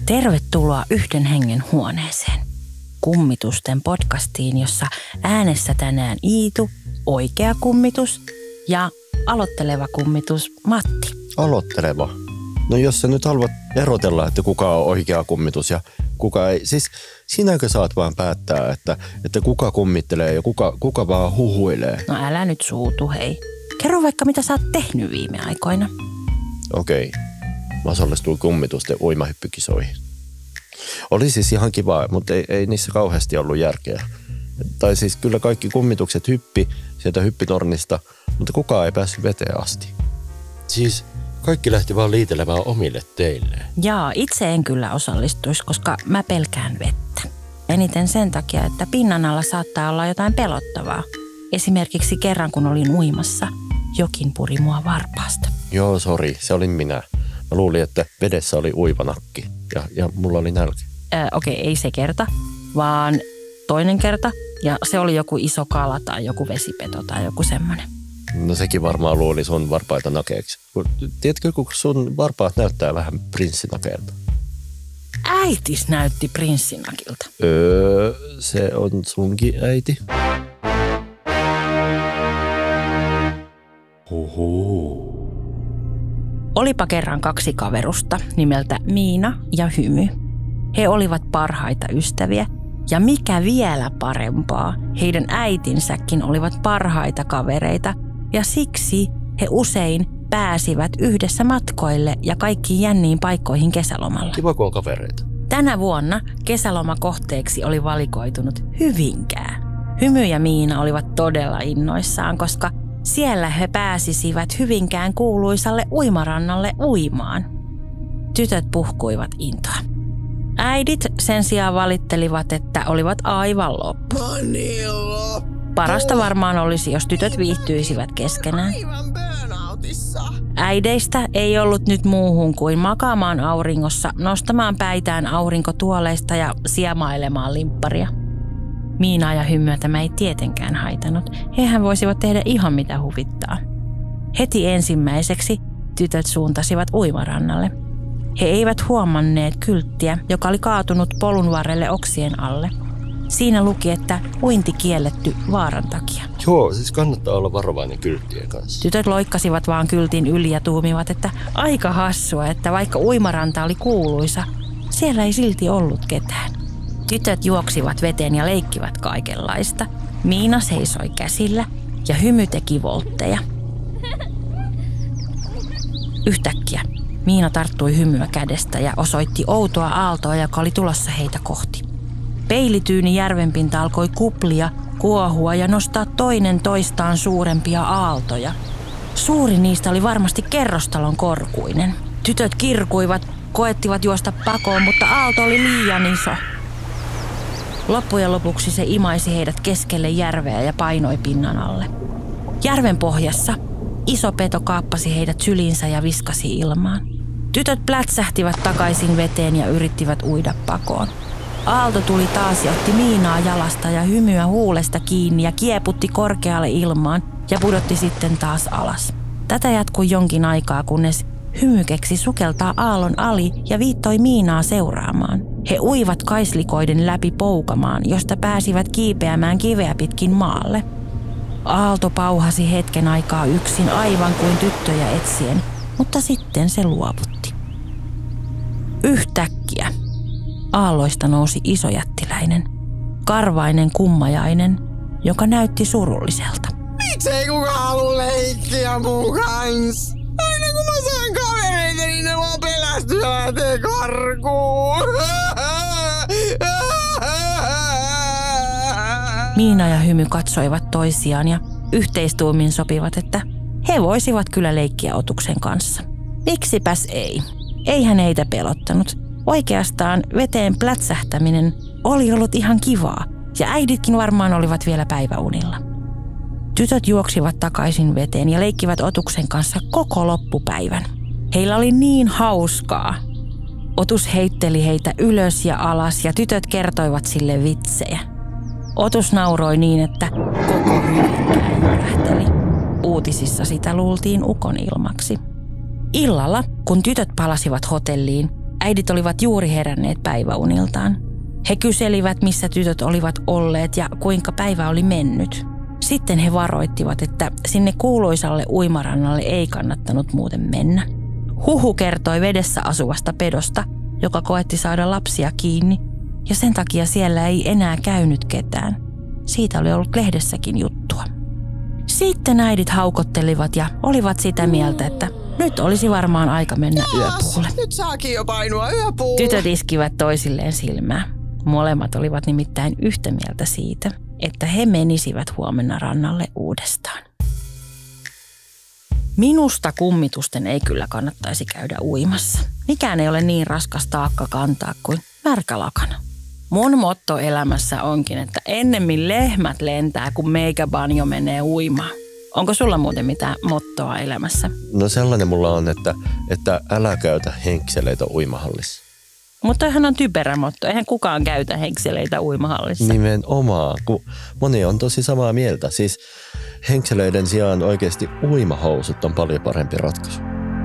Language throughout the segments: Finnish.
Tervetuloa Yhden hengen huoneeseen. Kummitusten podcastiin, jossa äänessä tänään Iitu, oikea kummitus ja aloitteleva kummitus Matti. Aloitteleva? No jos sä nyt haluat erotella, että kuka on oikea kummitus ja kuka ei. Siis sinäkö saat vaan päättää, että kuka kummittelee ja kuka vaan huhuilee? No älä nyt suutu, hei. Kerro vaikka mitä sä oot tehnyt viime aikoina. Okei. Mä osallistuin kummitusten uimahyppykisoihin. Oli siis ihan kiva, mutta ei niissä kauheasti ollut järkeä. Tai siis kyllä kaikki kummitukset hyppi sieltä hyppitornista, mutta kukaan ei päässyt veteen asti. Siis kaikki lähti vaan liitelemään omille teilleen. Jaa, itse en kyllä osallistuisi, koska mä pelkään vettä. Eniten sen takia, että pinnan alla saattaa olla jotain pelottavaa. Esimerkiksi kerran, kun olin uimassa, jokin puri mua varpaasta. Joo, sori, se olin minä. Mä luulin, että vedessä oli uivanakki ja mulla oli nälkä. Okei, ei se kerta, vaan toinen kerta. Ja se oli joku iso kala tai joku vesipeto tai joku semmoinen. No sekin varmaan luuli sun varpaita nakeeksi. Tiedätkö, kun sun varpaat näyttää vähän prinssinakeelta? Äitis näytti prinssinakilta. Se on sunkin äiti. Huhuu. Olipa kerran kaksi kaverusta nimeltä Miina ja Hymy. He olivat parhaita ystäviä ja mikä vielä parempaa, heidän äitinsäkin olivat parhaita kavereita ja siksi he usein pääsivät yhdessä matkoille ja kaikkiin jänniin paikkoihin kesälomalla. Kiva, kun on kavereita. Tänä vuonna kesälomakohteeksi oli valikoitunut Hyvinkää. Hymy ja Miina olivat todella innoissaan, koska siellä he pääsisivät Hyvinkään kuuluisalle uimarannalle uimaan. Tytöt puhkuivat intoa. Äidit sen sijaan valittelivat, että olivat aivan loppu. Parasta varmaan olisi, jos tytöt viihtyisivät keskenään. Äideistä ei ollut nyt muuhun kuin makaamaan auringossa, nostamaan päitään aurinkotuoleista ja siemailemaan limpparia. Miinaa ja Hymyä tämä ei tietenkään haitanut. Hehän voisivat tehdä ihan mitä huvittaa. Heti ensimmäiseksi tytöt suuntasivat uimarannalle. He eivät huomanneet kylttiä, joka oli kaatunut polun varrelle oksien alle. Siinä luki, että uinti kielletty vaaran takia. Joo, siis kannattaa olla varovainen kylttien kanssa. Tytöt loikkasivat vaan kyltin yli ja tuumivat, että aika hassua, että vaikka uimaranta oli kuuluisa, siellä ei silti ollut ketään. Tytöt juoksivat veteen ja leikkivät kaikenlaista. Miina seisoi käsillä ja Hymy teki voltteja. Yhtäkkiä Miina tarttui Hymyä kädestä ja osoitti outoa aaltoa, joka oli tulossa heitä kohti. Peilityyni järvenpinta alkoi kuplia, kuohua ja nostaa toinen toistaan suurempia aaltoja. Suuri niistä oli varmasti kerrostalon korkuinen. Tytöt kirkuivat, koettivat juosta pakoon, mutta aalto oli liian iso. Loppujen lopuksi se imaisi heidät keskelle järveä ja painoi pinnan alle. Järven pohjassa iso peto kaappasi heidät syliinsä ja viskasi ilmaan. Tytöt plätsähtivät takaisin veteen ja yrittivät uida pakoon. Aalto tuli taas ja otti Miinaa jalasta ja Hymyä huulesta kiinni ja kieputti korkealle ilmaan ja pudotti sitten taas alas. Tätä jatkui jonkin aikaa, kunnes Hymy keksi sukeltaa aallon ali ja viittoi Miinaa seuraamaan. He uivat kaislikoiden läpi poukamaan, josta pääsivät kiipeämään kiveä pitkin maalle. Aalto pauhasi hetken aikaa yksin aivan kuin tyttöjä etsien, mutta sitten se luovutti. Yhtäkkiä aalloista nousi iso jättiläinen, karvainen kummajainen, joka näytti surulliselta. Miksei kukaan halua leikkiä mun kans? Aina kun mä saan kavereita, niin ne vaan pelästyy ja lähtee karkuun. Miina ja Hymy katsoivat toisiaan ja yhteistuumin sopivat, että he voisivat kyllä leikkiä Otuksen kanssa. Miksipäs ei? Eihän heitä pelottanut. Oikeastaan veteen plätsähtäminen oli ollut ihan kivaa ja äiditkin varmaan olivat vielä päiväunilla. Tytöt juoksivat takaisin veteen ja leikkivät Otuksen kanssa koko loppupäivän. Heillä oli niin hauskaa. Otus heitteli heitä ylös ja alas ja tytöt kertoivat sille vitsejä. Otus nauroi niin, että koko Hyvinkää jyrähteli. Uutisissa sitä luultiin ukonilmaksi. Illalla, kun tytöt palasivat hotelliin, Äidit olivat juuri heränneet päiväuniltaan. He kyselivät, missä tytöt olivat olleet ja kuinka päivä oli mennyt. Sitten he varoittivat, että sinne kuuluisalle uimarannalle ei kannattanut muuten mennä. Huhu kertoi vedessä asuvasta pedosta, joka koetti saada lapsia kiinni, ja sen takia siellä ei enää käynyt ketään. Siitä oli ollut lehdessäkin juttua. Sitten äidit haukottelivat ja olivat sitä mieltä, että nyt olisi varmaan aika mennä yöpuulle. Nyt saakin jo painua yöpuulle. Tytöt iskivät toisilleen silmää. Molemmat olivat nimittäin yhtä mieltä siitä, että he menisivät huomenna rannalle uudestaan. Minusta kummitusten ei kyllä kannattaisi käydä uimassa. Mikään ei ole niin raskas taakka kantaa kuin märkä lakana. Mun motto elämässä onkin, että ennemmin lehmät lentää, kun meikä banjo menee uimaan. Onko sulla muuten mitään mottoa elämässä? No sellainen mulla on, että älä käytä henkseleitä uimahallissa. Mutta ihan on typerä motto. Eihän kukaan käytä henkseleitä uimahallissa. Nimenomaan, kun moni on tosi samaa mieltä. Siis henkseleiden sijaan oikeasti uimahousut on paljon parempi ratkaisu.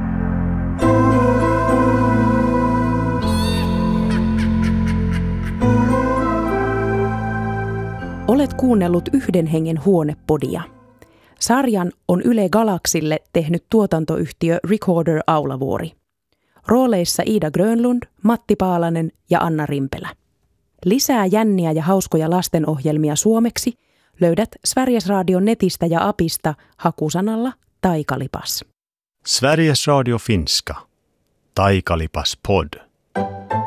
Olet kuunnellut Yhden hengen huonepodia. Sarjan on Yle Galaxille tehnyt tuotantoyhtiö Recorder Aulavuori. Rooleissa Iida Grönlund, Matti Paalanen ja Anna Rimpelä. Lisää jänniä ja hauskoja lastenohjelmia suomeksi löydät Sveriges Radion netistä ja apista hakusanalla Taikalipas. Sveriges Radio Finska. Taikalipas podd.